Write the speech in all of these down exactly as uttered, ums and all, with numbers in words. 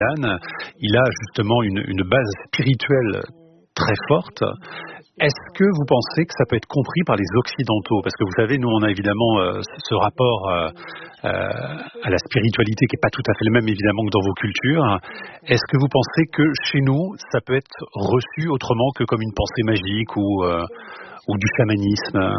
Milan, il a justement une, une base spirituelle très forte. Est-ce que vous pensez que ça peut être compris par les Occidentaux? Parce que vous savez, nous, on a évidemment euh, ce rapport euh, euh, à la spiritualité qui n'est pas tout à fait le même, évidemment, que dans vos cultures. Est-ce que vous pensez que chez nous, ça peut être reçu autrement que comme une pensée magique ou, euh, ou du chamanisme?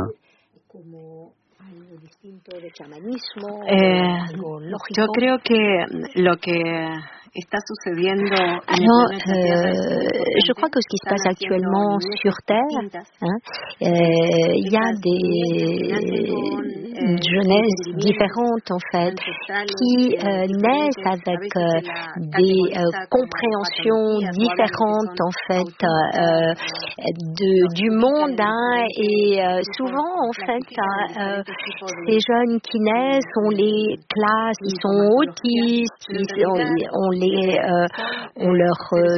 Eh, yo creo que lo que está sucediendo. Alors, euh, je crois que ce qui se passe actuellement sur Terre, hein, euh, il y a des jeunesses différentes en fait, qui euh, naissent avec euh, des euh, compréhensions différentes en fait euh, de, du monde, hein, et euh, souvent en fait euh, ces jeunes qui naissent, on les classe, ils sont autistes, ils, on, on les, euh, on leur euh,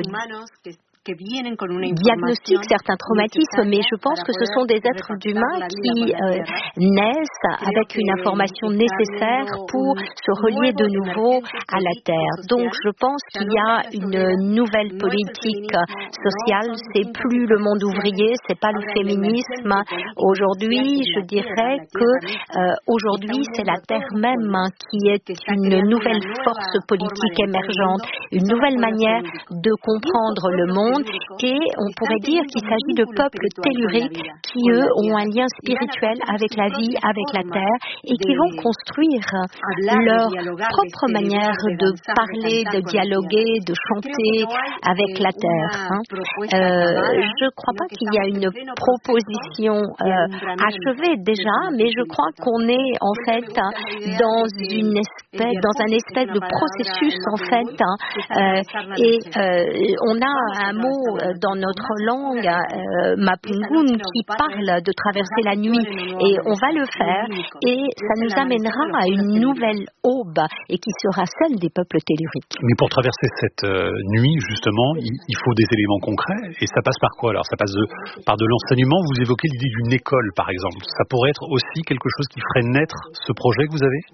diagnostique certains traumatismes, mais je pense que ce sont des êtres humains qui euh, naissent avec une information nécessaire pour se relier de nouveau à la Terre. Donc je pense qu'il y a une nouvelle politique sociale, c'est plus le monde ouvrier, c'est pas le féminisme. Aujourd'hui, je dirais que euh, aujourd'hui c'est la Terre même qui est une nouvelle force politique émergente, une nouvelle manière de comprendre le monde. Et on pourrait dire qu'il s'agit de peuples telluriques qui, eux, ont un lien spirituel avec la vie, avec la terre, et qui vont construire leur propre manière de parler, de dialoguer, de chanter avec la terre. Hein. Euh, je ne crois pas qu'il y a une proposition euh, achevée déjà, mais je crois qu'on est en fait dans une espèce, dans un espèce de processus en fait, hein, euh, et euh, on a un mot dans notre langue euh, Mapungun qui parle de traverser la nuit, et on va le faire et ça nous amènera à une nouvelle aube et qui sera celle des peuples telluriques. Mais pour traverser cette euh, nuit justement, il, il faut des éléments concrets, et ça passe par quoi? Alors ça passe de, par de l'enseignement. Vous évoquez l'idée d'une école par exemple, ça pourrait être aussi quelque chose qui ferait naître ce projet que vous avez?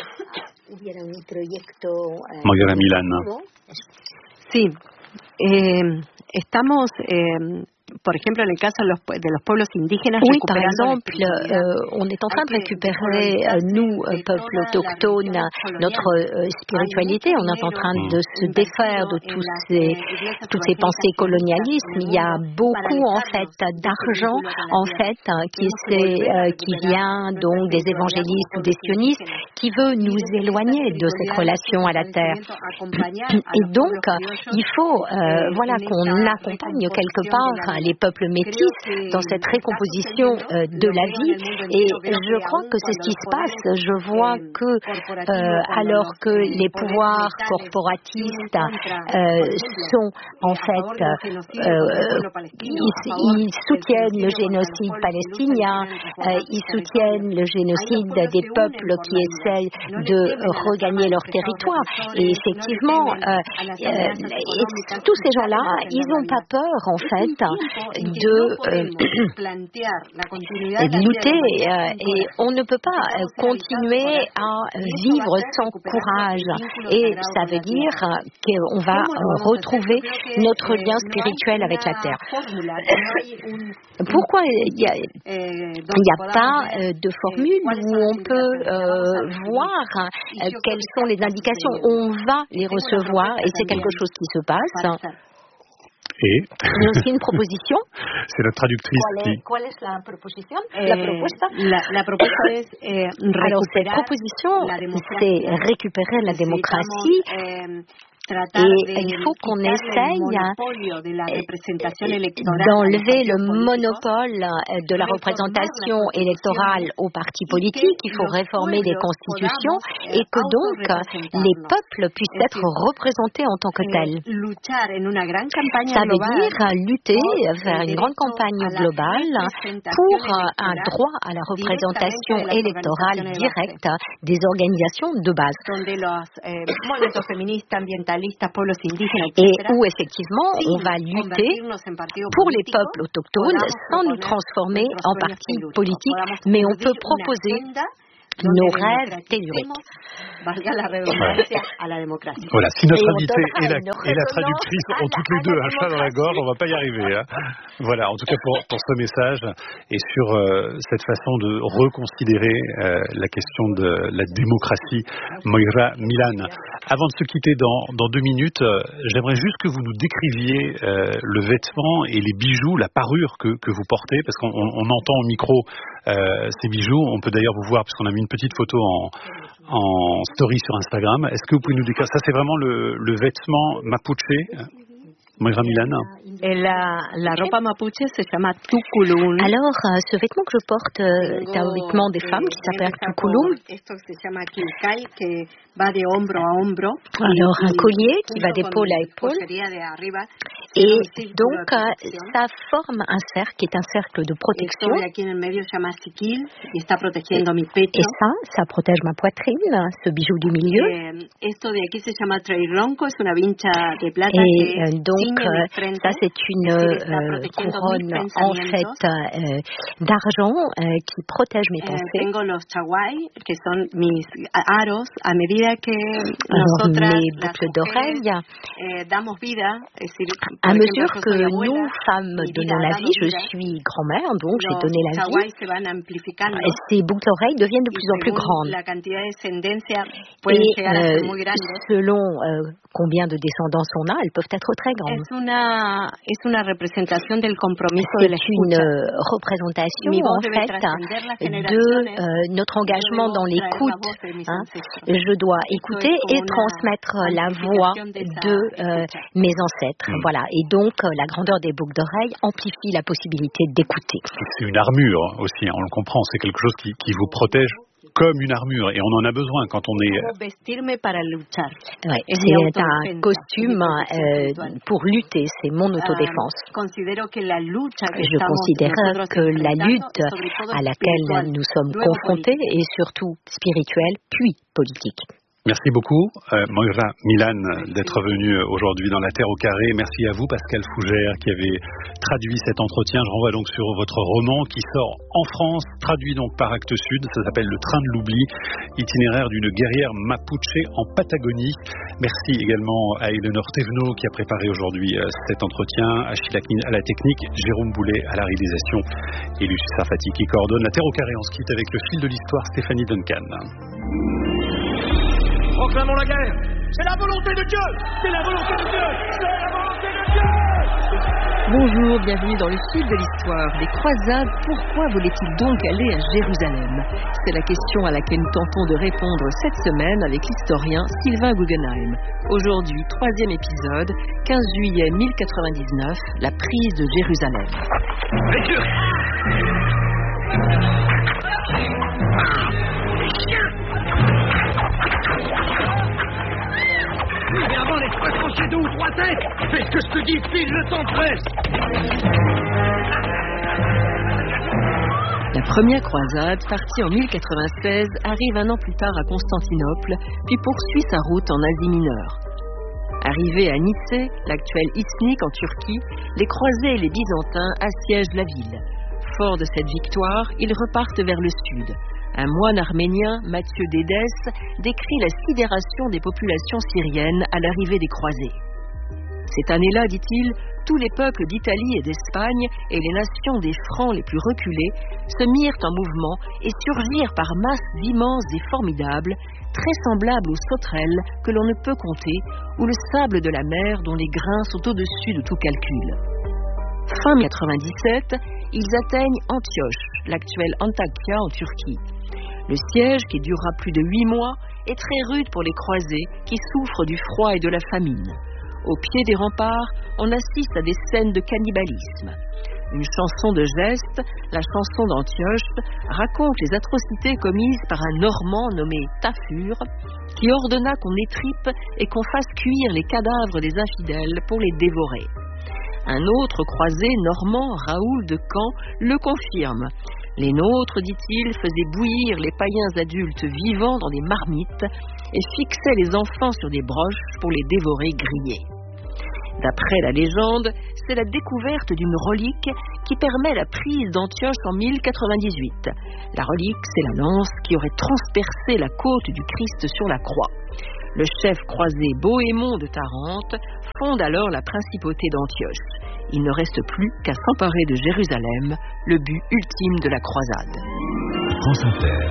Margarita Milan. Sí. Eh, estamos, eh, por ejemplo, en el caso de los, de los pueblos indígenas, oui, par exemple, euh, on est en train de récupérer, euh, nous, euh, peuples autochtones, notre euh, spiritualité. On est en train de se défaire de tous ces, toutes ces pensées colonialistes. Il y a beaucoup, en fait, d'argent, en fait, qui, euh, qui vient donc des évangélistes ou des sionistes, qui veut nous éloigner de cette relation à la terre. Et donc, il faut, euh, voilà, qu'on accompagne quelque part les peuples métis dans cette récomposition euh, de la vie, et je crois que c'est ce qui se passe. Je vois que euh, alors que les pouvoirs corporatistes euh, sont en fait euh, ils, ils soutiennent le génocide palestinien, euh, ils soutiennent le génocide des peuples qui essayent de regagner leur territoire, et effectivement euh, euh, et tous ces gens-là, ils n'ont pas peur en fait de euh, lutter, euh, et on ne peut pas euh, continuer à vivre sans courage, et ça veut dire qu'on va euh, retrouver notre lien spirituel avec la terre. Pourquoi il n'y a, a pas euh, de formule où on peut euh, voir euh, quelles sont les indications? On va les recevoir, et c'est quelque chose qui se passe. Et il y a aussi une proposition. C'est la traductrice qui. ¿Cuál es la proposición? La propuesta. La, la propuesta es eh, Alors cette proposition, c'est récupérer la démocratie. Et il faut qu'on essaye d'enlever le monopole de la représentation électorale aux partis politiques. Il faut réformer les constitutions et que donc les peuples puissent être représentés en tant que tels. Ça veut dire lutter, faire une grande campagne globale pour un droit à la représentation électorale directe des organisations de base. Et où effectivement on va lutter pour les peuples autochtones sans nous transformer en partis politiques, mais on peut proposer nos rêves telluriques. Voilà, si notre invité et la, et la traductrice ont toutes les deux un chat dans la gorge, on va pas y arriver. Hein. Voilà, en tout cas pour, pour ce message et sur euh, cette façon de reconsidérer euh, la question de la démocratie, Moira Milan. Avant de se quitter dans, dans deux minutes, euh, j'aimerais juste que vous nous décriviez euh, le vêtement et les bijoux, la parure que, que vous portez, parce qu'on on, on entend au micro euh, ces bijoux. On peut d'ailleurs vous voir, puisqu'on a mis une petite photo en, en story sur Instagram. Est-ce que vous pouvez nous décrire ça? C'est vraiment le, le vêtement mapuche, Moira Milan? La, la ropa mapuche se llama tuculum. Alors, euh, ce vêtement que je porte euh, théoriquement des femmes qui s'appelle tuculum. Alors, un collier qui va d'épaule à épaule. Et donc, euh, ça forme un cercle qui est un cercle de protection. Et ça, ça protège ma poitrine, ce bijou du milieu. Et euh, donc, euh, ça, c'est une euh, couronne en fait euh, d'argent euh, qui protège mes pensées. Alors, mes boucles d'oreilles. À mesure que nous, femmes, donnons la vie, je suis grand-mère, donc j'ai donné la vie, et ces boucles d'oreilles deviennent de plus en plus grandes. Et euh, selon euh, combien de descendance on a, elles peuvent être très grandes. C'est une représentation en fait de euh, notre engagement dans l'écoute. Hein. Je dois écouter et transmettre la voix de euh, mes ancêtres. Mm. Voilà. Et donc euh, la grandeur des boucles d'oreilles amplifie la possibilité d'écouter. C'est une armure aussi, on le comprend. C'est quelque chose qui, qui vous protège comme une armure, et on en a besoin quand on est... Ouais, c'est un costume euh, pour lutter, c'est mon autodéfense. Je considère que la lutte à laquelle nous sommes confrontés est surtout spirituelle, puis politique. Merci beaucoup, euh, Moira Milan, d'être venue aujourd'hui dans La Terre au Carré. Merci à vous, Pascal Fougère, qui avait traduit cet entretien. Je renvoie donc sur votre roman qui sort en France, traduit donc par Actes Sud. Ça s'appelle Le Train de l'Oubli, itinéraire d'une guerrière mapuche en Patagonie. Merci également à Eleanor Thévenot qui a préparé aujourd'hui euh, cet entretien, Achille Aknin à la technique, Jérôme Boulet à la réalisation et Lucie Sarfati qui coordonne La Terre au Carré. On se quitte avec le fil de l'histoire, Stéphanie Duncan. Proclamons la guerre. C'est la volonté de Dieu. C'est la volonté de Dieu. C'est la volonté de Dieu. Bonjour, bienvenue dans le fil de l'histoire. Des croisades, pourquoi voulaient-ils donc aller à Jérusalem? C'est la question à laquelle nous tentons de répondre cette semaine avec l'historien Sylvain Guggenheim. Aujourd'hui, troisième épisode, quinze juillet mille quatre-vingt-dix-neuf, la prise de Jérusalem. Les Turcs. Les chiens. Mais avant, laisse-moi trancher deux ou trois têtes. Fais ce que je te dis, file, le temps presse. La première croisade, partie en mille quatre-vingt-seize, arrive un an plus tard à Constantinople, puis poursuit sa route en Asie mineure. Arrivés à Nicée, l'actuelle Iznik en Turquie, les croisés et les byzantins assiègent la ville. Forts de cette victoire, ils repartent vers le sud. Un moine arménien, Mathieu Dédès, décrit la sidération des populations syriennes à l'arrivée des croisés. Cette année-là, dit-il, tous les peuples d'Italie et d'Espagne et les nations des Francs les plus reculés se mirent en mouvement et surgirent par masses immenses et formidables, très semblables aux sauterelles que l'on ne peut compter, ou le sable de la mer dont les grains sont au-dessus de tout calcul. Fin quatre-vingt-dix-sept, ils atteignent Antioche, l'actuelle Antakya en Turquie. Le siège, qui durera plus de huit mois, est très rude pour les croisés qui souffrent du froid et de la famine. Au pied des remparts, on assiste à des scènes de cannibalisme. Une chanson de geste, la chanson d'Antioche, raconte les atrocités commises par un Normand nommé Tafur, qui ordonna qu'on étripe et qu'on fasse cuire les cadavres des infidèles pour les dévorer. Un autre croisé normand, Raoul de Caen, le confirme. Les nôtres, dit-il, faisaient bouillir les païens adultes vivants dans des marmites et fixaient les enfants sur des broches pour les dévorer grillés. D'après la légende, c'est la découverte d'une relique qui permet la prise d'Antioche en mille quatre-vingt-dix-huit. La relique, c'est la lance qui aurait transpercé la côte du Christ sur la croix. Le chef croisé Bohémond de Tarente fonde alors la principauté d'Antioche. Il ne reste plus qu'à s'emparer de Jérusalem, le but ultime de la croisade. France Inter,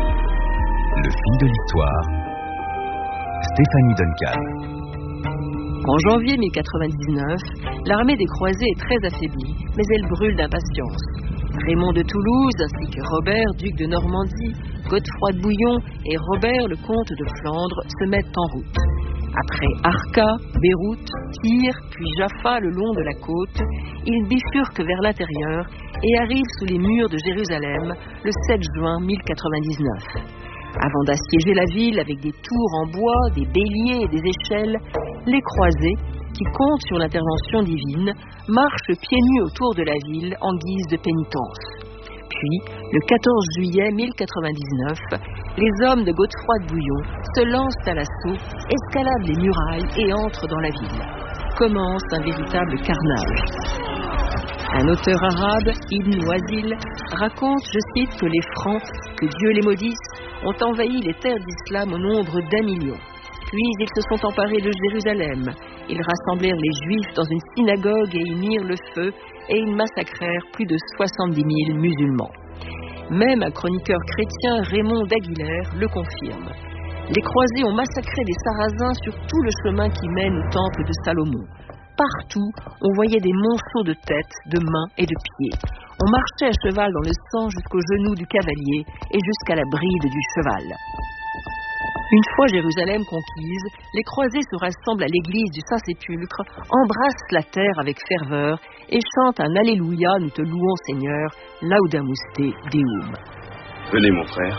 le fil de l'histoire, Stéphanie Duncan. En janvier mille quatre-vingt-dix-neuf, l'armée des croisés est très affaiblie, mais elle brûle d'impatience. Raymond de Toulouse, ainsi que Robert, duc de Normandie, Godefroy de Bouillon et Robert, le comte de Flandre, se mettent en route. Après Arca, Beyrouth, Tyr, puis Jaffa le long de la côte, ils bifurquent vers l'intérieur et arrivent sous les murs de Jérusalem le sept juin mille quatre-vingt-dix-neuf. Avant d'assiéger la ville avec des tours en bois, des béliers et des échelles, les croisés, qui comptent sur l'intervention divine, marchent pieds nus autour de la ville en guise de pénitence. Puis, le quatorze juillet mille quatre-vingt-dix-neuf, les hommes de Godefroy de Bouillon se lancent à l'assaut, escaladent les murailles et entrent dans la ville. Commence un véritable carnage. Un auteur arabe, Ibn Wazil, raconte, je cite, que les Francs, que Dieu les maudisse, ont envahi les terres d'islam au nombre d'un million. Puis ils se sont emparés de Jérusalem. Ils rassemblèrent les Juifs dans une synagogue et y mirent le feu, et ils massacrèrent plus de soixante-dix mille musulmans. Même un chroniqueur chrétien, Raymond d'Aguilère, le confirme. Les croisés ont massacré les Sarrasins sur tout le chemin qui mène au temple de Salomon. Partout, on voyait des monceaux de têtes, de mains et de pieds. On marchait à cheval dans le sang jusqu'aux genoux du cavalier et jusqu'à la bride du cheval. Une fois Jérusalem conquise, les croisés se rassemblent à l'église du Saint-Sépulcre, embrassent la terre avec ferveur et chantent un Alléluia, nous te louons Seigneur, Laudamus te Deum. Venez mon frère.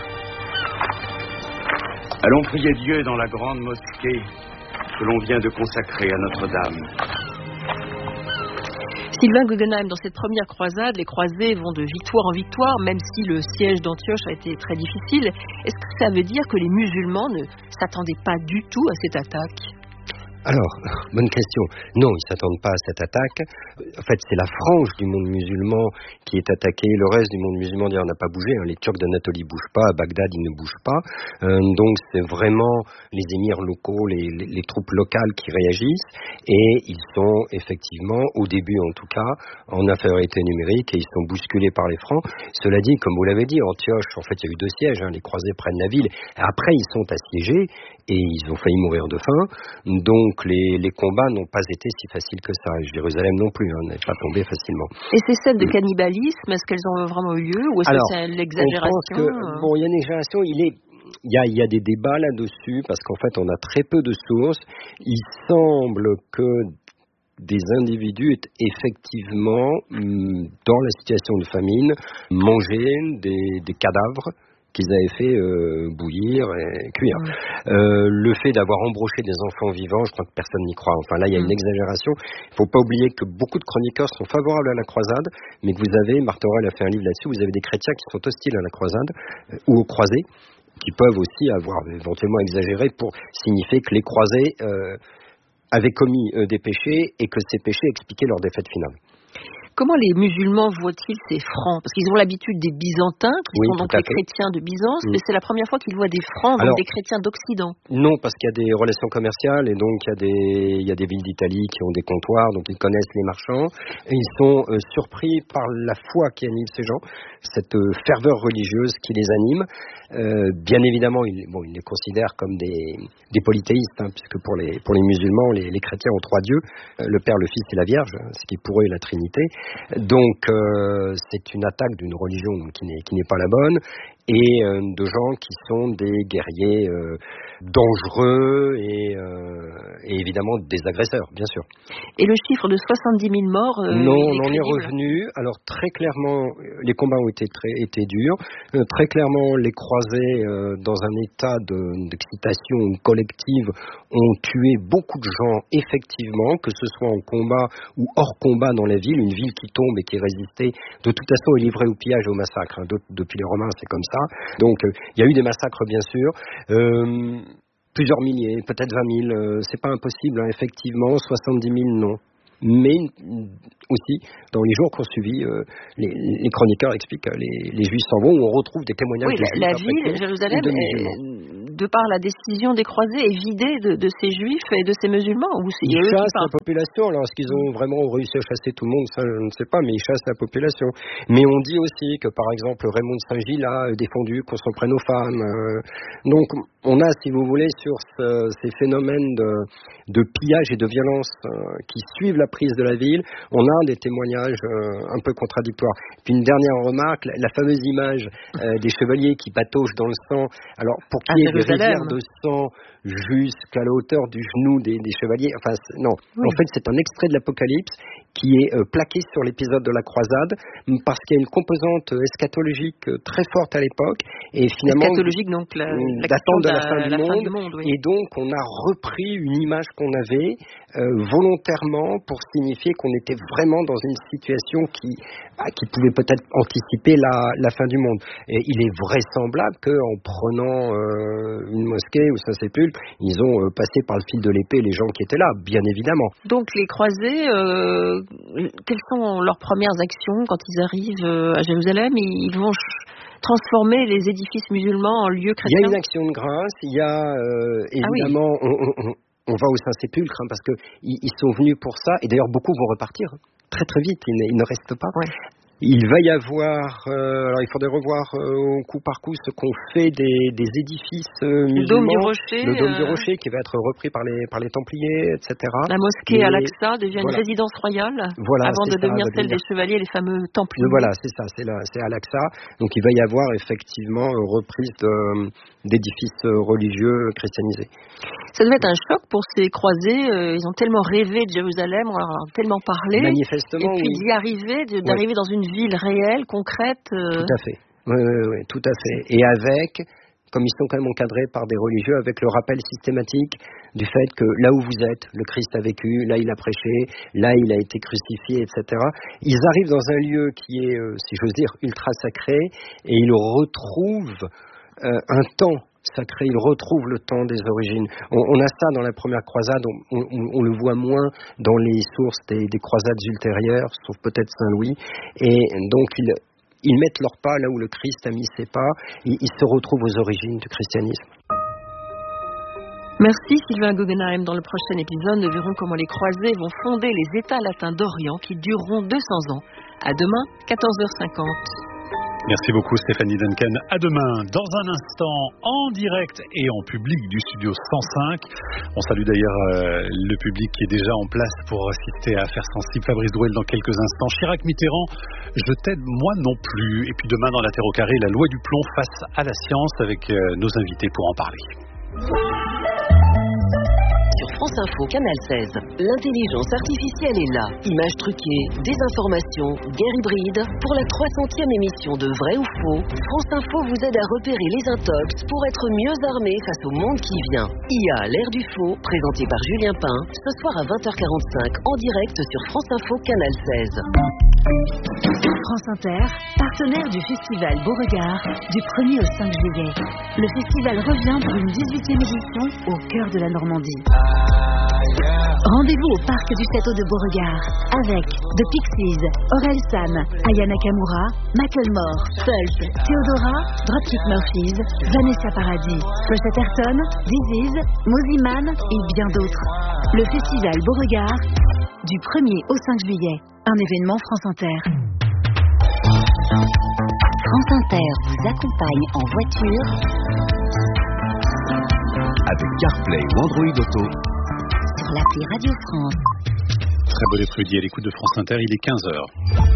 Allons prier Dieu dans la grande mosquée que l'on vient de consacrer à Notre-Dame. Sylvain Guggenheim, dans cette première croisade, les croisés vont de victoire en victoire, même si le siège d'Antioche a été très difficile. Est-ce que ça veut dire que les musulmans ne s'attendaient pas du tout à cette attaque ? Alors, bonne question. Non, ils ne s'attendent pas à cette attaque. En fait, c'est la frange du monde musulman qui est attaquée. Le reste du monde musulman, d'ailleurs, n'a pas bougé. Hein. Les Turcs d'Anatolie ne bougent pas. À Bagdad, ils ne bougent pas. Euh, donc, c'est vraiment les émirs locaux, les, les, les troupes locales qui réagissent. Et ils sont effectivement, au début en tout cas, en infériorité numérique et ils sont bousculés par les Francs. Cela dit, comme vous l'avez dit, Antioche, en fait, il y a eu deux sièges. Hein. Les croisés prennent la ville. Après, ils sont assiégés et ils ont failli mourir de faim. Donc, Donc les, les combats n'ont pas été si faciles que ça. Et Jérusalem non plus, hein, n'est pas tombé facilement. Et ces scènes de cannibalisme, est-ce qu'elles ont vraiment eu lieu ou est-ce Alors, que c'est l'exagération on pense que, Bon, il y a une exagération, il est... Il y, a, il y a des débats là-dessus parce qu'en fait on a très peu de sources. Il semble que des individus aient effectivement, dans la situation de famine, mangé des, des cadavres qu'ils avaient fait euh, bouillir et cuire. Mmh. Euh, le fait d'avoir embroché des enfants vivants, je crois que personne n'y croit. Enfin là, il y a mmh. une exagération. Il ne faut pas oublier que beaucoup de chroniqueurs sont favorables à la croisade, mais que vous avez, Marthe Aurèle a fait un livre là-dessus, vous avez des chrétiens qui sont hostiles à la croisade euh, ou aux croisés, qui peuvent aussi avoir éventuellement exagéré pour signifier que les croisés euh, avaient commis euh, des péchés et que ces péchés expliquaient leur défaite finale. Comment les musulmans voient-ils ces Francs ? Parce qu'ils ont l'habitude des Byzantins, qui oui, sont donc les fait. chrétiens de Byzance, mmh. mais c'est la première fois qu'ils voient des Francs, donc des chrétiens d'Occident. Non, parce qu'il y a des relations commerciales, et donc il y a des, il y a des villes d'Italie qui ont des comptoirs, donc ils connaissent les marchands, et ils sont euh, surpris par la foi qui anime ces gens, cette euh, ferveur religieuse qui les anime. Euh, bien évidemment, ils, bon, ils les considèrent comme des, des polythéistes, hein, puisque pour les, pour les musulmans, les, les chrétiens ont trois dieux, euh, le Père, le Fils et la Vierge, ce qui pour eux est la Trinité. Donc euh, c'est une attaque d'une religion donc, qui n'est, qui n'est pas la bonne et euh, de gens qui sont des guerriers euh, dangereux et, euh, et évidemment des agresseurs, bien sûr. Et le chiffre de soixante-dix mille morts euh, Non, on en est revenu. Alors très clairement, les combats ont été, très, été durs. Euh, très clairement, les croisés, euh, dans un état de, d'excitation collective, ont tué beaucoup de gens, effectivement, que ce soit en combat ou hors combat dans la ville. Une ville qui tombe et qui est résistée, de toute façon, est livrée au pillage et au massacre. Hein. De, depuis les Romains, c'est comme ça. Donc, il euh, y a eu des massacres, bien sûr. Euh, plusieurs milliers, peut-être vingt mille, euh, c'est pas impossible, hein, effectivement, soixante-dix mille non. Mais aussi, dans les jours qui ont suivi, euh, les, les chroniqueurs expliquent que les, les Juifs s'en vont, où on retrouve des témoignages oui, de la, Juifs. La ville, Jérusalem, est, de par la décision des croisés, est vidée de, de ces Juifs et de ces musulmans. Ou c'est ils chassent la population. Alors, est-ce qu'ils ont vraiment réussi à chasser tout le monde? Ça, je ne sais pas, mais ils chassent la population. Mais on dit aussi que, par exemple, Raymond de Saint-Gilles a défendu qu'on s'en prenne aux femmes. Euh, donc, on a, si vous voulez, sur ce, ces phénomènes de, de pillage et de violence euh, qui suivent la prise de la ville, on a des témoignages euh, un peu contradictoires. Puis une dernière remarque, la, la fameuse image euh, des chevaliers qui patauchent dans le sang. Alors pour qu'il y ait des rivières de sang jusqu'à la hauteur du genou des, des chevaliers, enfin non, oui. En fait c'est un extrait de l'Apocalypse qui est euh, plaqué sur l'épisode de la croisade parce qu'il y a une composante eschatologique très forte à l'époque et finalement eschatologique donc la, la datant de la, la, fin, du la monde, fin du monde oui. Et donc on a repris une image qu'on avait euh, volontairement pour signifier qu'on était vraiment dans une situation qui, bah, qui pouvait peut-être anticiper la, la fin du monde. Et il est vraisemblable qu'en prenant euh, une mosquée ou un sépulcre, ils ont euh, passé par le fil de l'épée les gens qui étaient là, bien évidemment. Donc les croisés, euh, quelles sont leurs premières actions quand ils arrivent euh, à Jérusalem? Ils vont transformer les édifices musulmans en lieux chrétiens? Il y a une action de grâce, il y a euh, évidemment... Ah oui. on, on, On va au Saint-Sépulcre hein, parce que ils, ils sont venus pour ça et d'ailleurs beaucoup vont repartir hein, très très vite, ils, ils ne restent pas. Ouais. Il va y avoir, euh, alors il faudrait revoir euh, coup par coup ce qu'on fait des, des édifices euh, musulmans. Le dôme du Rocher. Le dôme euh... du Rocher qui va être repris par les, par les Templiers, et cetera. La mosquée Et, Al-Aqsa devient voilà. une résidence royale voilà, avant de ça, devenir de celle devenir... des chevaliers, les fameux Templiers. Voilà, c'est ça, c'est, la, c'est Al-Aqsa. Donc il va y avoir effectivement euh, reprise de, d'édifices religieux christianisés. Ça devait être un choc pour ces croisés. Euh, ils ont tellement rêvé de Jérusalem, on leur a tellement parlé. Manifestement, et puis oui. d'y arriver, de, d'arriver ouais. dans une ville réelle, concrète. Euh... Tout à fait. Oui, oui, oui, tout à fait. Et avec, comme ils sont quand même encadrés par des religieux, avec le rappel systématique du fait que là où vous êtes, le Christ a vécu, là il a prêché, là il a été crucifié, et cetera. Ils arrivent dans un lieu qui est, euh, si j'ose dire, ultra sacré, et ils retrouvent euh, un temps sacré, il retrouve le temps des origines. On, on a ça dans la première croisade, on, on, on le voit moins dans les sources des, des croisades ultérieures, sauf peut-être Saint-Louis, et donc ils, ils mettent leurs pas là où le Christ a mis ses pas, ils, ils se retrouvent aux origines du christianisme. Merci Sylvain Guggenheim. Dans le prochain épisode, nous verrons comment les croisés vont fonder les États latins d'Orient qui dureront deux cents ans. À demain, quatorze heures cinquante. Merci beaucoup Stéphanie Duncan. À demain, dans un instant, en direct et en public du studio cent cinq. On salue d'ailleurs euh, le public qui est déjà en place pour assister à Affaires sensibles. Fabrice Drouel dans quelques instants. Chirac Mitterrand, je t'aide moi non plus. Et puis demain dans la Terre au carré, la loi du plomb face à la science avec euh, nos invités pour en parler. France Info, Canal seize. L'intelligence artificielle est là. Images truquées, désinformation, guerre hybride. Pour la trois centième émission de Vrai ou Faux, France Info vous aide à repérer les intox pour être mieux armé face au monde qui vient. I A, l'ère du faux, présenté par Julien Pain, ce soir à vingt heures quarante-cinq, en direct sur France Info, Canal seize. France Inter, partenaire du festival Beauregard, du premier au cinq juillet. Le festival revient pour une dix-huitième édition au cœur de la Normandie. Rendez-vous au parc du château de Beauregard avec The Pixies, Orelsan, Aya Nakamura, Macklemore, Pulp, Theodora, Dropkick Murphys, Vanessa Paradis, Flush Atherton, Disease, Moziman et bien d'autres. Le festival Beauregard du premier au cinq juillet. Un événement France Inter. France Inter vous accompagne en voiture avec CarPlay ou Android Auto sur l'appli Radio France. Très bon après-midi à l'écoute de France Inter, il est quinze heures.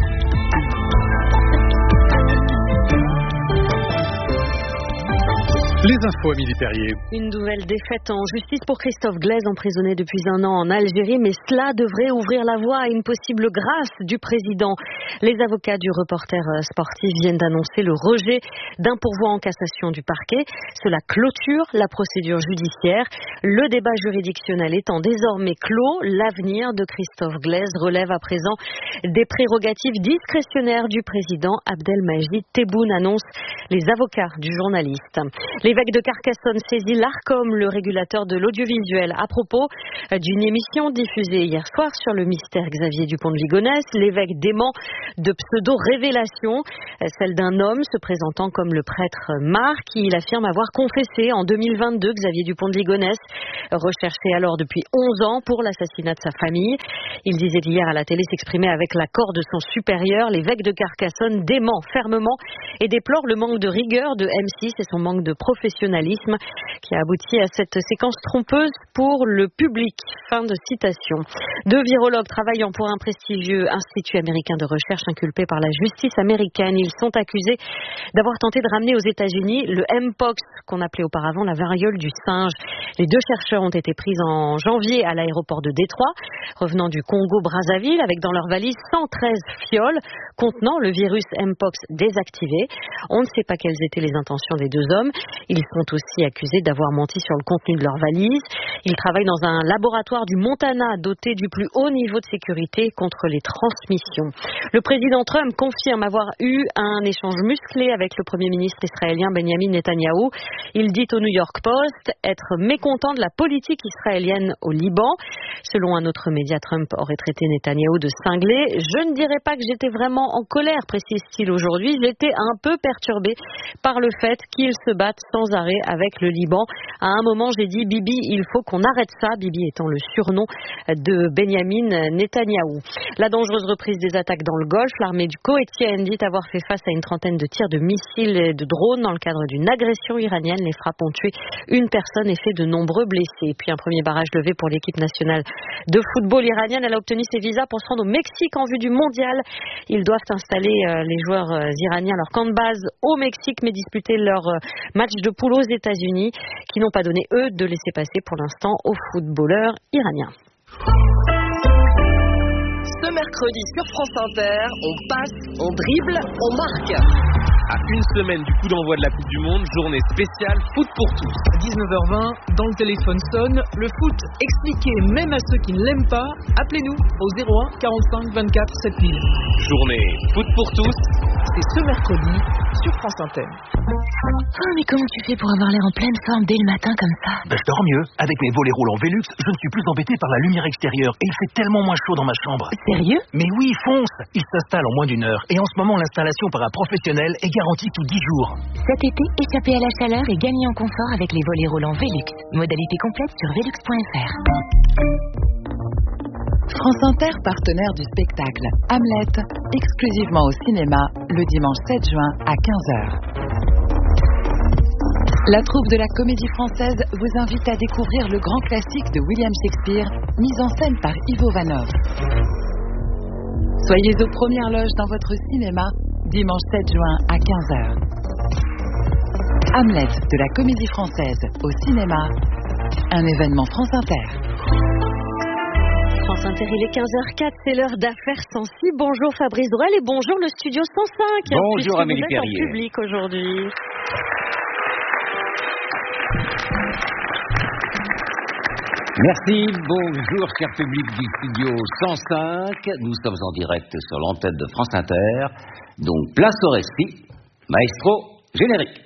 Les infos, Amélie Perrier. Une nouvelle défaite en justice pour Christophe Glaise, emprisonné depuis un an en Algérie, mais cela devrait ouvrir la voie à une possible grâce du président. Les avocats du reporter sportif viennent d'annoncer le rejet d'un pourvoi en cassation du parquet. Cela clôture la procédure judiciaire. Le débat juridictionnel étant désormais clos, l'avenir de Christophe Glaise relève à présent des prérogatives discrétionnaires du président. Abdelmajid Tebboune annonce les avocats du journaliste. L'évêque de Carcassonne saisit l'Arcom, le régulateur de l'audiovisuel, à propos d'une émission diffusée hier soir sur le mystère Xavier Dupont de Ligonnès. L'évêque dément de pseudo-révélations, celle d'un homme se présentant comme le prêtre Marc, qui il affirme avoir confessé en deux mille vingt-deux Xavier Dupont de Ligonnès, recherché alors depuis onze ans pour l'assassinat de sa famille. Il disait hier à la télé s'exprimer avec l'accord de son supérieur. L'évêque de Carcassonne dément fermement et déplore le manque de rigueur de M six et son manque de professionnalisme qui a abouti à cette séquence trompeuse pour le public. Fin de citation. Deux virologues travaillant pour un prestigieux institut américain de recherche inculpés par la justice américaine. Ils sont accusés d'avoir tenté de ramener aux États-Unis le M-Pox, qu'on appelait auparavant la variole du singe. Les deux chercheurs ont été pris en janvier à l'aéroport de Détroit, revenant du Congo-Brazzaville, avec dans leur valise cent treize fioles contenant le virus M-Pox désactivé. On ne sait pas quelles étaient les intentions des deux hommes. Ils sont aussi accusés d'avoir menti sur le contenu de leur valise. Ils travaillent dans un laboratoire du Montana doté du plus haut niveau de sécurité contre les transmissions. Le président Trump confirme avoir eu un échange musclé avec le premier ministre israélien Benjamin Netanyahou. Il dit au New York Post être mécontent de la politique israélienne au Liban. Selon un autre média, Trump aurait traité Netanyahou de cinglé. Je ne dirais pas que j'étais vraiment en colère, précise-t-il aujourd'hui. J'étais un peu perturbé par le fait qu'il se batte sans arrêt avec le Liban. À un moment, j'ai dit Bibi, il faut qu'on arrête ça. Bibi étant le surnom de Benjamin Netanyahou. La dangereuse reprise des attaques dans le Golfe, l'armée du Koweïtien dit avoir fait face à une trentaine de tirs de missiles et de drones dans le cadre d'une agression iranienne. Les frappes ont tué une personne et fait de nombreux blessés. Puis un premier barrage levé pour l'équipe nationale de football iranienne. Elle a obtenu ses visas pour se rendre au Mexique en vue du mondial. Ils doivent installer euh, les joueurs euh, iraniens à leur camp de base au Mexique, mais disputer leur euh, match de poule aux États-Unis, qui n'ont pas donné, eux, de laisser passer pour l'instant aux footballeurs iraniens. Ce mercredi sur France Inter, on passe, on dribble, on marque. À une semaine du coup d'envoi de la Coupe du Monde, journée spéciale foot pour tous. À dix-neuf heures vingt, dans le téléphone sonne, le foot expliqué même à ceux qui ne l'aiment pas. Appelez-nous au zéro un quarante-cinq vingt-quatre sept mille. Journée foot pour tous, c'est ce mercredi sur France Inter. Oh, mais comment tu fais pour avoir l'air en pleine forme dès le matin comme ça? Ben, je dors mieux. Avec mes volets roulants Velux, je ne suis plus embêté par la lumière extérieure et il fait tellement moins chaud dans ma chambre. Sérieux? Mais oui, fonce! Il s'installe en moins d'une heure et en ce moment, l'installation par un professionnel est garantie sous dix jours. Cet été, échappez à la chaleur et gagnez en confort avec les volets roulants Velux. Modalité complète sur velux point f r. France Inter, partenaire du spectacle Hamlet, exclusivement au cinéma, le dimanche sept juin à quinze heures. La troupe de la Comédie Française vous invite à découvrir le grand classique de William Shakespeare, mis en scène par Ivo Vanov. Soyez aux premières loges dans votre cinéma, dimanche sept juin à quinze heures. Hamlet de la Comédie Française au cinéma, un événement France Inter. France Inter, il est quinze heures quatre, c'est l'heure d'affaires sensibles. Bonjour Fabrice Drouel et bonjour le studio cent cinq. Bonjour Amélie Perrier. Vous êtes en public aujourd'hui. Merci, bonjour cher public du studio cent cinq. Nous sommes en direct sur l'antenne de France Inter. Donc place au récit. Maestro, générique.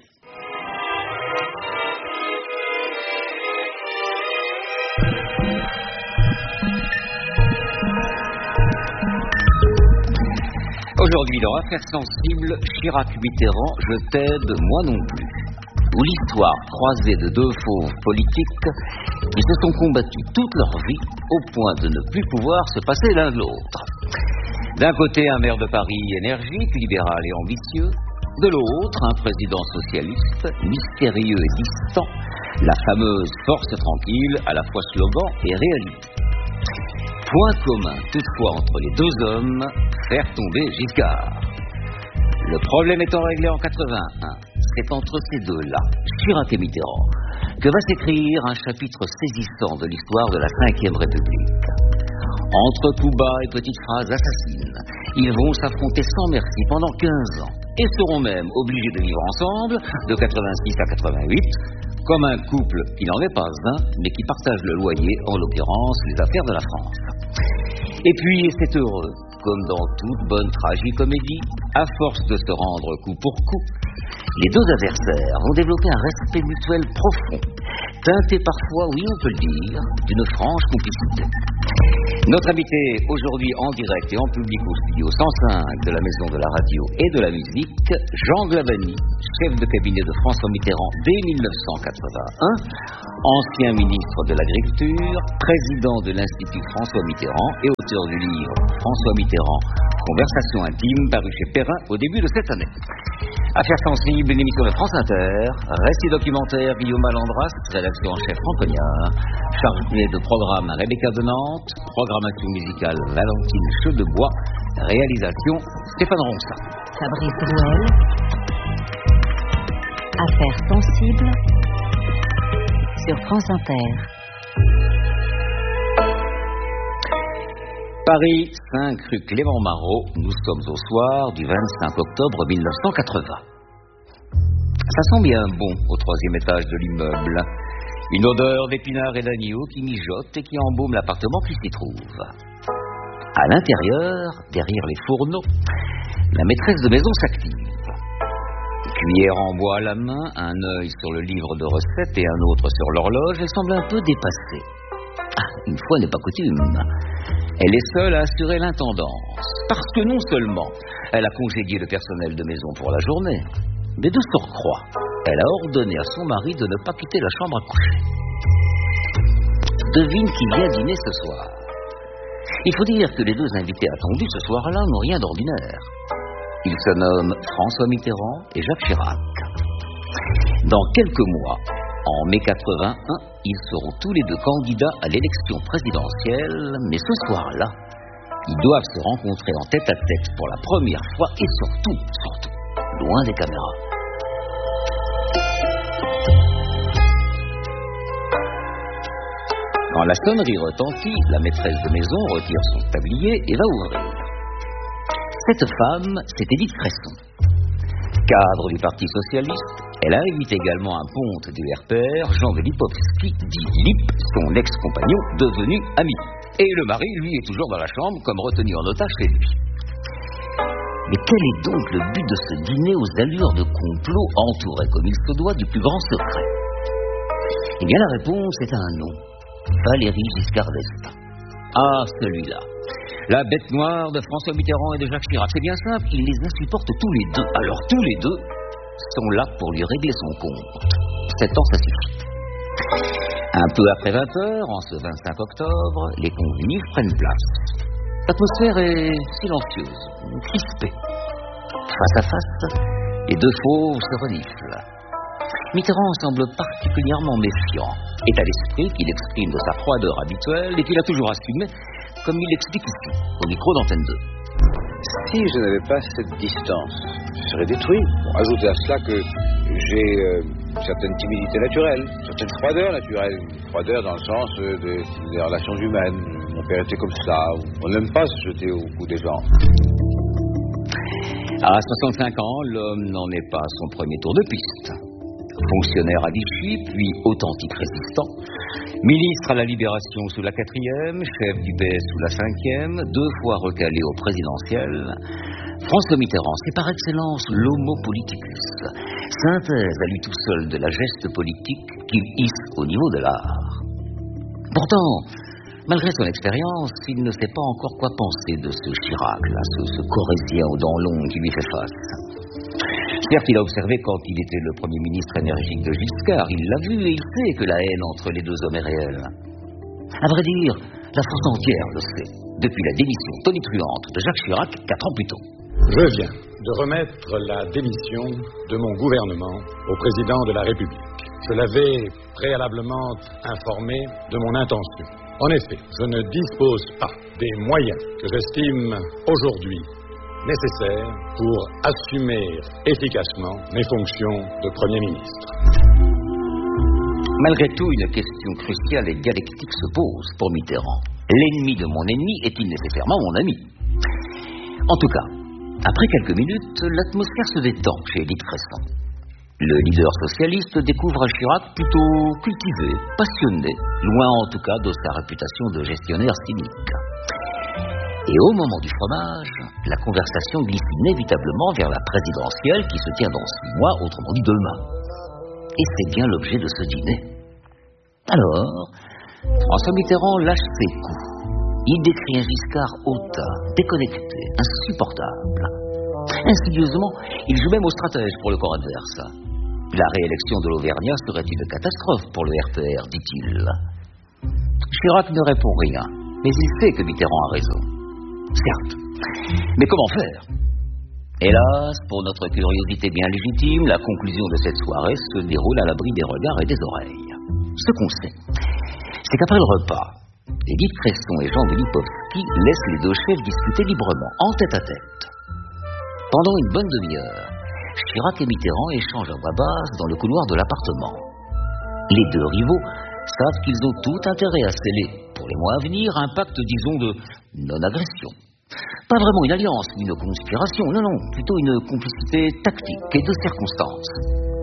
Aujourd'hui, dans Affaires sensibles, Chirac-Mitterrand, je t'aide, moi non plus. Où l'histoire croisée de deux fauves politiques qui se sont combattus toute leur vie au point de ne plus pouvoir se passer l'un de l'autre. D'un côté, un maire de Paris énergique, libéral et ambitieux. De l'autre, un président socialiste, mystérieux et distant, la fameuse force tranquille, à la fois slogan et réalité. Point commun, toutefois, entre les deux hommes, faire tomber Giscard. Le problème étant réglé en quatre-vingt-un, c'est entre ces deux-là, Chirac et Mitterrand, que va s'écrire un chapitre saisissant de l'histoire de la cinquième République. Entre coups bas et petites phrases assassines, ils vont s'affronter sans merci pendant quinze ans, et seront même obligés de vivre ensemble de quatre-vingt-six à quatre-vingt-huit, comme un couple qui n'en est pas un, mais qui partage le loyer, en l'occurrence les affaires de la France. Et puis, c'est heureux, comme dans toute bonne tragicomédie, à force de se rendre coup pour coup, Les deux adversaires vont développer un respect mutuel profond, teinté parfois, oui on peut le dire, d'une franche complicité. Notre invité aujourd'hui en direct et en public au studio cent cinq de la Maison de la Radio et de la Musique, Jean Glavany, chef de cabinet de François Mitterrand dès mille neuf cent quatre-vingt-un, ancien ministre de l'Agriculture, président de l'Institut François Mitterrand et auteur du livre François Mitterrand, Conversation intime, paru chez Perrin au début de cette année. Affaires sensibles, une émission de France Inter, récit documentaire Guillaume Malandras, rédaction en chef Franck Cognard, chargé de programme Rebecca de Nantes, programmation musicale Valentine Chedebois, réalisation Stéphane Ronça. Fabrice Drouel. Affaires sensibles sur France Inter. Paris, cinq rue Clément Marot, nous sommes au soir du vingt-cinq octobre mille neuf cent quatre-vingts. Ça sent bien bon au troisième étage de l'immeuble. Une odeur d'épinards et d'agneau qui mijote et qui embaume l'appartement qui s'y trouve. À l'intérieur, derrière les fourneaux, la maîtresse de maison s'active. Cuillère en bois à la main, un œil sur le livre de recettes et un autre sur l'horloge, elle semble un peu dépassée. Ah, une fois n'est pas coutume. Elle est seule à assurer l'intendance, parce que non seulement elle a congédié le personnel de maison pour la journée, mais de surcroît, elle a ordonné à son mari de ne pas quitter la chambre à coucher. Devine qui vient dîner ce soir. Il faut dire que les deux invités attendus ce soir-là n'ont rien d'ordinaire. Ils se nomment François Mitterrand et Jacques Chirac. Dans quelques mois, en mai quatre-vingt-un, ils seront tous les deux candidats à l'élection présidentielle, mais ce soir-là, ils doivent se rencontrer en tête-à-tête pour la première fois et surtout, surtout, loin des caméras. Quand la sonnerie retentit, la maîtresse de maison retire son tablier et va ouvrir. Cette femme, c'est Édith Cresson. Cadre du Parti Socialiste, elle invite également un ponte du R P R, Jean Lipovski, dit Lip, son ex-compagnon, devenu ami. Et le mari, lui, est toujours dans la chambre, comme retenu en otage chez lui. Mais quel est donc le but de ce dîner aux allures de complot, entouré comme il se doit du plus grand secret? Eh bien, la réponse est un nom. Valéry Giscard d'Estaing. Ah, celui-là. La bête noire de François Mitterrand et de Jacques Chirac. C'est bien simple, il les insupporte tous les deux. Alors tous les deux sont là pour lui régler son compte. Sept ans, ça suffit. Un peu après vingt heures, en ce vingt-cinq octobre, les convives prennent place. L'atmosphère est silencieuse, crispée. Face à face, les deux fauves se reniflent. Mitterrand semble particulièrement méfiant. Est à l'esprit qu'il exprime de sa froideur habituelle et qu'il a toujours assumé, comme il l'explique ici, au micro d'Antenne deux. Si je n'avais pas cette distance, je serais détruit. Bon, ajoutez à cela que j'ai euh, une certaine timidité naturelle, une certaine froideur naturelle, une froideur dans le sens euh, de, des relations humaines. Mon père était comme ça, on n'aime pas se jeter au cou des gens. À soixante-cinq ans, l'homme n'en est pas à son premier tour de piste. Fonctionnaire à Vichy, puis authentique résistant, ministre à la Libération sous la quatrième, chef du P S sous la cinquième, deux fois recalé au présidentiel, François Mitterrand, c'est par excellence l'homo politicus, synthèse à lui tout seul de la geste politique qu'il hisse au niveau de l'art. Pourtant, malgré son expérience, il ne sait pas encore quoi penser de ce Chirac, là, ce, ce Corrézien aux dents longues qui lui fait face. Certes, il a observé quand il était le Premier ministre énergique de Giscard, il l'a vu et il sait que la haine entre les deux hommes est réelle. À vrai dire, la France entière le sait, depuis la démission tonitruante de Jacques Chirac, quatre ans plus tôt. Je viens de remettre la démission de mon gouvernement au président de la République. Je l'avais préalablement informé de mon intention. En effet, je ne dispose pas des moyens que j'estime aujourd'hui nécessaires pour assumer efficacement mes fonctions de Premier ministre. Malgré tout, une question cruciale et dialectique se pose pour Mitterrand. L'ennemi de mon ennemi est-il nécessairement mon ami? En tout cas, après quelques minutes, l'atmosphère se détend chez Édith Cresson. Le leader socialiste découvre Chirac plutôt cultivé, passionné, loin en tout cas de sa réputation de gestionnaire cynique. Et au moment du fromage, la conversation glisse inévitablement vers la présidentielle qui se tient dans six mois, autrement dit demain. Et c'est bien l'objet de ce dîner. Alors, François Mitterrand lâche ses coups. Il décrit un Giscard hautain, déconnecté, insupportable. Insidieusement, il joue même au stratège pour le corps adverse. La réélection de l'Auvergnat serait une catastrophe pour le R P R, dit-il. Chirac ne répond rien, mais il sait que Mitterrand a raison. Certes, mais comment faire? Hélas, pour notre curiosité bien légitime, la conclusion de cette soirée se déroule à l'abri des regards et des oreilles. Ce qu'on sait, c'est qu'après le repas, Édith Cresson et Jean Vellipovski laissent les deux chefs discuter librement, en tête à tête. Pendant une bonne demi-heure, Chirac et Mitterrand échangent à voix basse dans le couloir de l'appartement. Les deux rivaux savent qu'ils ont tout intérêt à sceller, pour les mois à venir, un pacte, disons, de non-agression. Pas vraiment une alliance, ni une conspiration, non, non, plutôt une complicité tactique et de circonstances.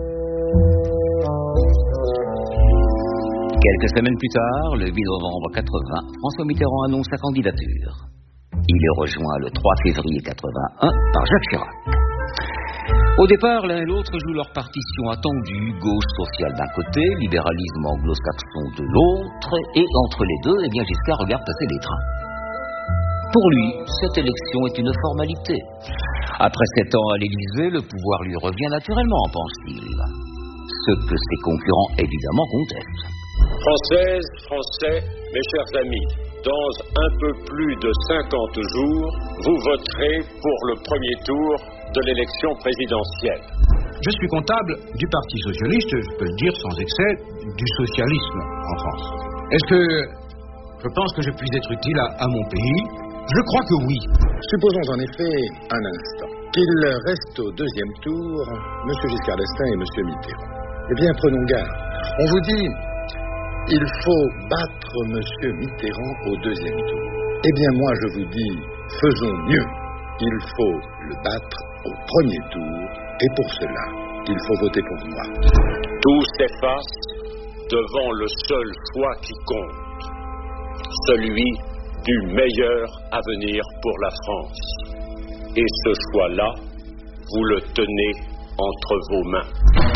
Quelques semaines plus tard, le huit novembre quatre-vingts, François Mitterrand annonce sa candidature. Il est rejoint le trois février quatre-vingt-un par Jacques Chirac. Au départ, l'un et l'autre jouent leur partition attendue, gauche sociale d'un côté, libéralisme anglo-saxon de l'autre, et entre les deux, eh bien, Giscard regarde passer les trains. Pour lui, cette élection est une formalité. Après sept ans à l'Élysée, le pouvoir lui revient naturellement, pense-t-il. Ce que ses concurrents, évidemment, contestent. Françaises, Français, mes chers amis, dans un peu plus de cinquante jours, vous voterez pour le premier tour de l'élection présidentielle. Je suis comptable du Parti socialiste, je peux le dire sans excès, du socialisme en France. Est-ce que je pense que je puis être utile à, à mon pays? Je crois que oui. Supposons en effet un instant qu'il reste au deuxième tour M. Giscard d'Estaing et M. Mitterrand. Eh bien, prenons garde. On vous dit, il faut battre M. Mitterrand au deuxième tour. Eh bien, moi, je vous dis, faisons mieux. Il faut le battre au premier tour, et pour cela, il faut voter pour moi. Tout s'efface devant le seul choix qui compte, celui du meilleur avenir pour la France. Et ce choix-là, vous le tenez entre vos mains.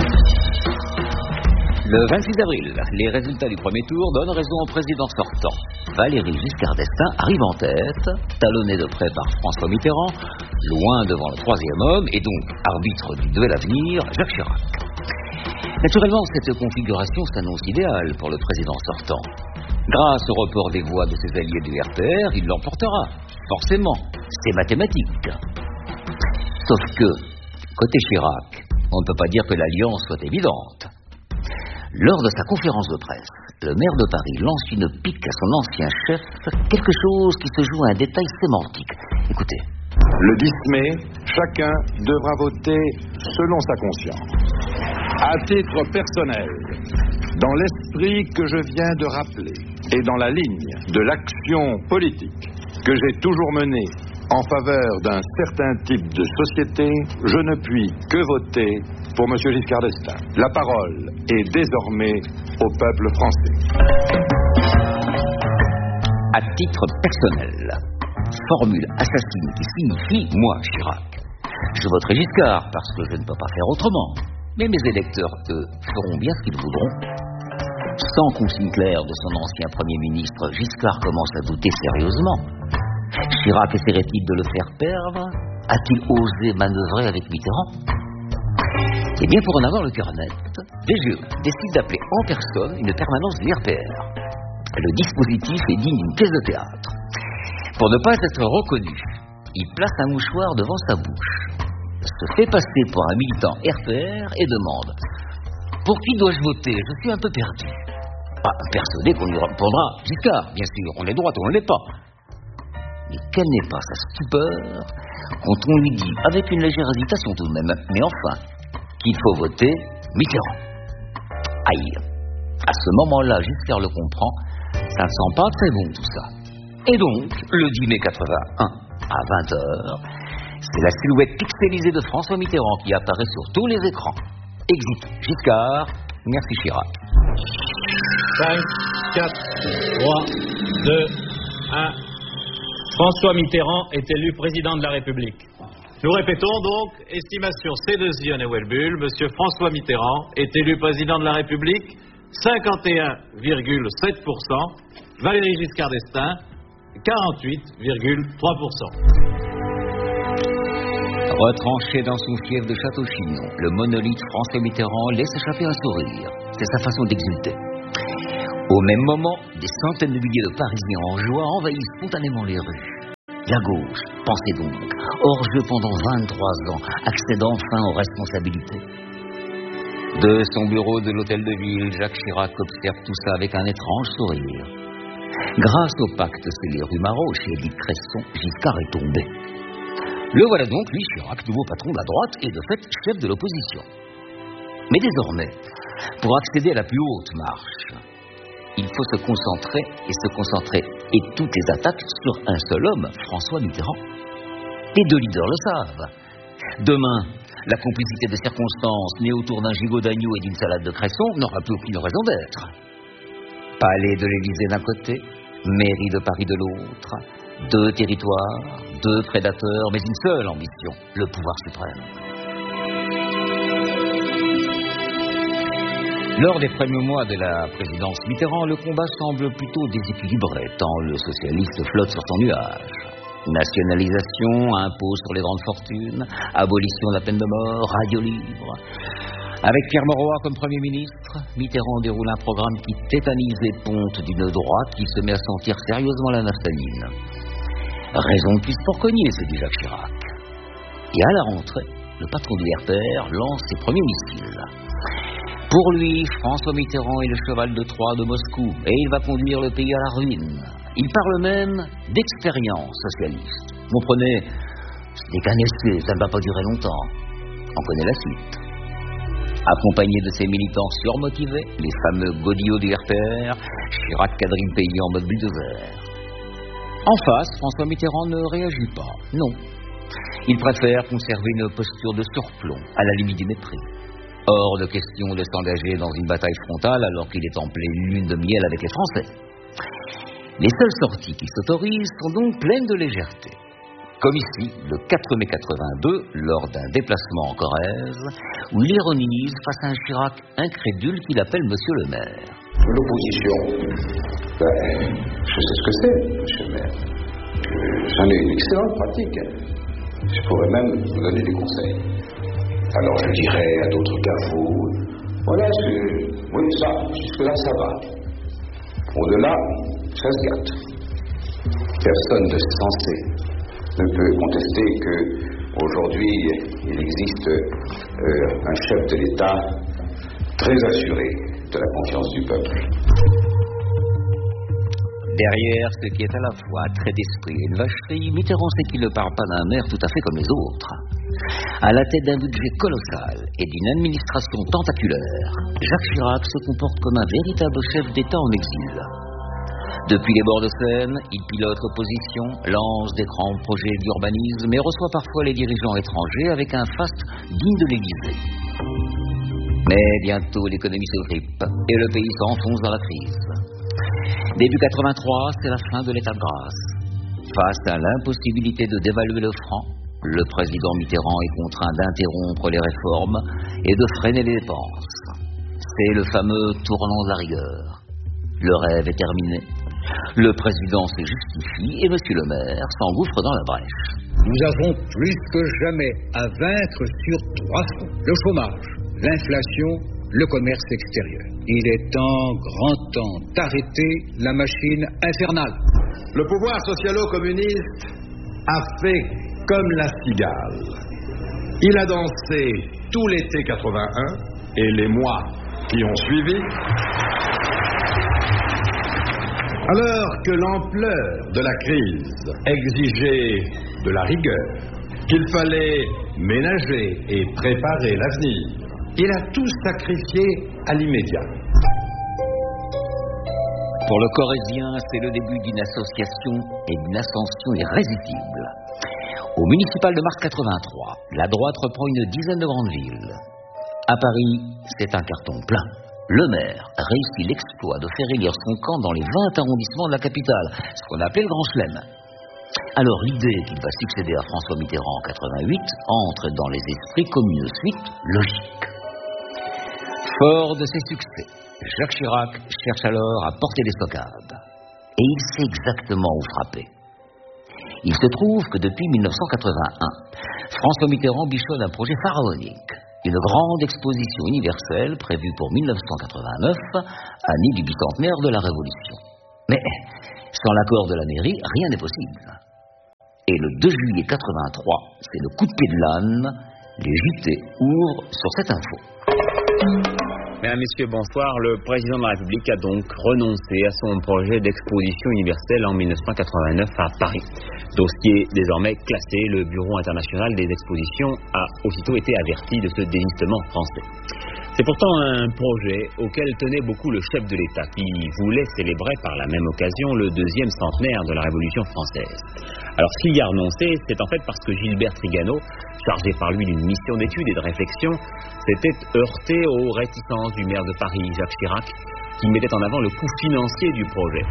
Le vingt-six avril, les résultats du premier tour donnent raison au président sortant. Valéry Giscard d'Estaing arrive en tête, talonné de près par François Mitterrand, loin devant le troisième homme, et donc arbitre du duel à venir, Jacques Chirac. Naturellement, cette configuration s'annonce idéale pour le président sortant. Grâce au report des voix de ses alliés du R P R, il l'emportera. Forcément, c'est mathématique. Sauf que, côté Chirac, on ne peut pas dire que l'alliance soit évidente. Lors de sa conférence de presse, le maire de Paris lance une pique à son ancien chef, quelque chose qui se joue à un détail sémantique. Écoutez. Le dix mai, chacun devra voter selon sa conscience. À titre personnel, dans l'esprit que je viens de rappeler et dans la ligne de l'action politique que j'ai toujours menée en faveur d'un certain type de société, je ne puis que voter pour M. Giscard d'Estaing. La parole est désormais au peuple français. À titre personnel, formule assassine qui signifie « moi, Chirac ». Je voterai Giscard parce que je ne peux pas faire autrement. Mais mes électeurs, eux, feront bien ce qu'ils voudront. Sans consigne claire de son ancien Premier ministre, Giscard commence à douter sérieusement. Chirac essaierait-il de le faire perdre? A-t-il osé manœuvrer avec Mitterrand? Eh bien, pour en avoir le cœur net, D G E décide d'appeler en personne une permanence du R P R. Le dispositif est digne d'une pièce de théâtre. Pour ne pas être reconnu, il place un mouchoir devant sa bouche, se fait passer pour un militant R P R et demande « Pour qui dois-je voter? Je suis un peu perdu. » Ah, persuadé qu'on lui répondra « Giscard, bien sûr, on est droite ou on ne l'est pas. » Mais quelle n'est pas sa stupeur quand on lui dit, avec une légère hésitation tout de même, mais enfin, qu'il faut voter Mitterrand. Aïe. À ce moment-là, Giscard le comprend, ça ne sent pas très bon tout ça. Et donc, le dix mai quatre-vingt-un, à vingt heures, c'est la silhouette pixelisée de François Mitterrand qui apparaît sur tous les écrans. Exit Giscard, merci Chirac. cinq, quatre, trois, deux, un... François Mitterrand est élu président de la République. Nous répétons donc, estimation C deux I et Welbull, Monsieur François Mitterrand est élu président de la République, cinquante et un virgule sept pour cent, Valéry Giscard d'Estaing, quarante-huit virgule trois pour cent. Retranché dans son fief de Château-Chinon, le monolithe François Mitterrand laisse échapper un sourire. C'est sa façon d'exulter. Au même moment, des centaines de milliers de Parisiens en joie envahissent spontanément les rues. La gauche, pensez donc, hors jeu pendant vingt-trois ans, accède enfin aux responsabilités. De son bureau de l'hôtel de ville, Jacques Chirac observe tout ça avec un étrange sourire. Grâce au pacte scellé rue Marot chez Édith Cresson, Giscard est tombé. Le voilà donc, lui, Chirac, nouveau patron de la droite et de fait chef de l'opposition. Mais désormais, pour accéder à la plus haute marche, il faut se concentrer et se concentrer et toutes les attaques sur un seul homme, François Mitterrand. Les deux leaders le savent. Demain, la complicité de circonstances née autour d'un gigot d'agneau et d'une salade de cresson n'aura plus aucune raison d'être. Palais de l'Élysée d'un côté, mairie de Paris de l'autre, deux territoires, deux prédateurs, mais une seule ambition, le pouvoir suprême. Lors des premiers mois de la présidence Mitterrand, le combat semble plutôt déséquilibré, tant le socialiste flotte sur son nuage. Nationalisation, impôt sur les grandes fortunes, abolition de la peine de mort, radio libre. Avec Pierre Mauroy comme Premier ministre, Mitterrand déroule un programme qui tétanise les pontes d'une droite qui se met à sentir sérieusement la naphtaline. Raison de plus pour cogner, se dit Jacques Chirac. Et à la rentrée, le patron du R P R lance ses premiers missiles. Pour lui, François Mitterrand est le cheval de Troie de Moscou et il va conduire le pays à la ruine. Il parle même d'expérience socialiste. Comprenez, ce n'est qu'un essai, ça ne va pas durer longtemps. On connaît la suite. Accompagné de ses militants surmotivés, les fameux godillots du R P R, Chirac quadrille le pays en mode bulldozer. En face, François Mitterrand ne réagit pas, non. Il préfère conserver une posture de surplomb, à la limite du mépris. Hors de question de s'engager dans une bataille frontale alors qu'il est en pleine lune de miel avec les Français. Les seules sorties qu'il s'autorise sont donc pleines de légèreté. Comme ici, le quatre mai quatre-vingt-deux, lors d'un déplacement en Corrèze, où il ironise face à un Chirac incrédule qu'il appelle Monsieur le maire. L'opposition, ben, je sais ce que c'est, Monsieur le maire. J'en ai une excellente pratique. Je pourrais même vous donner des conseils. Alors je dirais à d'autres qu'à vous, voilà, je, oui, ça, jusque-là, ça va. Au-delà, ça se gâte. Personne de sensé ne peut contester qu'aujourd'hui, il existe euh, un chef de l'État très assuré de la confiance du peuple. Derrière ce qui est à la fois un trait d'esprit et une vacherie, Mitterrand sait qu'il ne parle pas d'un maire tout à fait comme les autres. À la tête d'un budget colossal et d'une administration tentaculaire, Jacques Chirac se comporte comme un véritable chef d'État en exil. Depuis les bords de Seine, il pilote l'opposition, lance des grands projets d'urbanisme et reçoit parfois les dirigeants étrangers avec un faste digne de l'Élysée. Mais bientôt l'économie se grippe et le pays s'enfonce dans la crise. Début quatre-vingt-trois, c'est la fin de l'état de grâce. Face à l'impossibilité de dévaluer le franc, le président Mitterrand est contraint d'interrompre les réformes et de freiner les dépenses. C'est le fameux tournant de la rigueur. Le rêve est terminé. Le président se justifie et Monsieur le maire s'engouffre dans la brèche. Nous avons plus que jamais à vaincre sur trois fronts. Le chômage, l'inflation, le commerce extérieur. Il est temps, grand temps, d'arrêter la machine infernale. Le pouvoir socialo-communiste a fait comme la cigale. Il a dansé tout l'été quatre-vingt-un et les mois qui ont suivi. Alors que l'ampleur de la crise exigeait de la rigueur, qu'il fallait ménager et préparer l'avenir, il a tout sacrifié à l'immédiat. Pour le Corrézien, c'est le début d'une association et d'une ascension irrésistible. Au municipal de mars quatre-vingt-trois, la droite reprend une dizaine de grandes villes. À Paris, c'est un carton plein. Le maire réussit l'exploit de faire élire son camp dans les vingt arrondissements de la capitale, ce qu'on appelait le Grand Chelem. Alors l'idée qu'il va succéder à François Mitterrand en quatre-vingt-huit entre dans les esprits comme une suite logique. Fort de ses succès, Jacques Chirac cherche alors à porter des stockades. Et il sait exactement où frapper. Il se trouve que depuis mille neuf cent quatre-vingt-un, François Mitterrand bichonne un projet pharaonique, une grande exposition universelle prévue pour mille neuf cent quatre-vingt-neuf, année du bicentenaire de la Révolution. Mais sans l'accord de la mairie, rien n'est possible. Et le deux juillet quatre-vingt-trois, c'est le coup de pied de l'âne, les J T ouvrent sur cette info. Mesdames, Messieurs, bonsoir. Le président de la République a donc renoncé à son projet d'exposition universelle en mille neuf cent quatre-vingt-neuf à Paris. Dossier désormais classé, le Bureau international des expositions a aussitôt été averti de ce désistement français. C'est pourtant un projet auquel tenait beaucoup le chef de l'État, qui voulait célébrer par la même occasion le deuxième centenaire de la Révolution française. Alors s'il y a renoncé, c'est en fait parce que Gilbert Trigano, chargé par lui d'une mission d'étude et de réflexion, s'était heurté aux réticences du maire de Paris, Jacques Chirac, qui mettait en avant le coût financier du projet.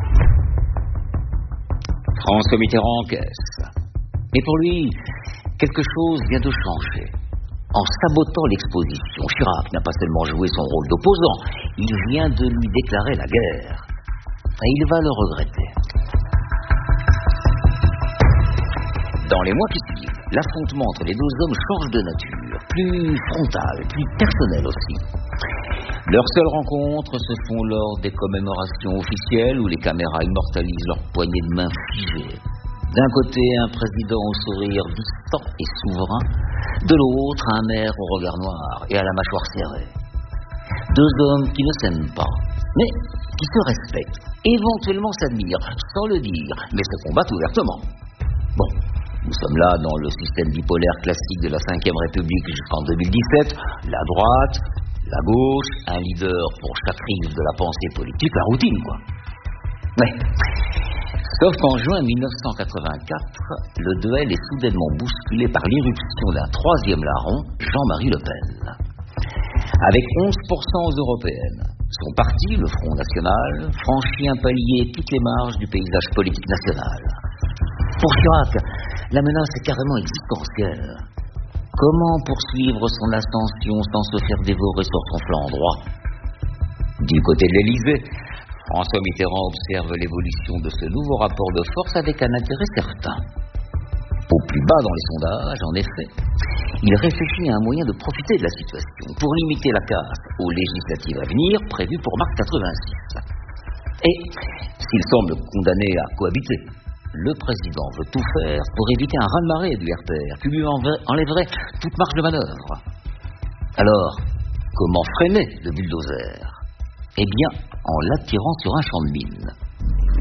François Mitterrand encaisse. Mais pour lui, quelque chose vient de changer. En sabotant l'exposition, Chirac n'a pas seulement joué son rôle d'opposant, il vient de lui déclarer la guerre. Et il va le regretter. Dans les mois qui suivent, l'affrontement entre les deux hommes change de nature, plus frontal, plus personnel aussi. Leurs seules rencontres se font lors des commémorations officielles où les caméras immortalisent leurs poignées de main figées. D'un côté, un président au sourire distant et souverain, de l'autre, un maire au regard noir et à la mâchoire serrée. Deux hommes qui ne s'aiment pas, mais qui se respectent, éventuellement s'admirent, sans le dire, mais se combattent ouvertement. Bon, nous sommes là dans le système bipolaire classique de la cinquième République jusqu'en deux mille dix-sept, la droite, la gauche, un leader pour chaque rive de la pensée politique, la routine, quoi. Mais... sauf qu'en juin mille neuf cent quatre-vingt-quatre, le duel est soudainement bousculé par l'irruption d'un troisième larron, Jean-Marie Le Pen. Avec onze pour cent aux européennes, son parti, le Front National, franchit un palier et quitte les marges du paysage politique national. Pour Chirac, la menace est carrément existentielle. Comment poursuivre son ascension sans se faire dévorer sur son flanc droit? Du côté de l'Élysée, François Mitterrand observe l'évolution de ce nouveau rapport de force avec un intérêt certain. Au plus bas dans les sondages, en effet, il réfléchit à un moyen de profiter de la situation pour limiter la casse aux législatives à venir prévues pour mars quatre-vingt-six. Et s'il semble condamné à cohabiter, le président veut tout faire pour éviter un raz-de-marée du R P R qui lui enlèverait toute marge de manœuvre. Alors, comment freiner le bulldozer? Eh bien, en l'attirant sur un champ de mine.